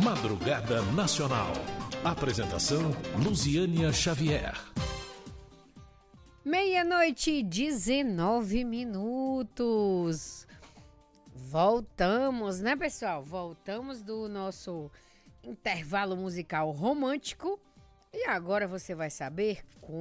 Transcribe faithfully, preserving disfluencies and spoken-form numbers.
Madrugada Nacional. Apresentação Luziânia Xavier. Meia-noite e dezenove minutos. Voltamos, né, pessoal? Voltamos do nosso intervalo musical romântico. E agora você vai saber como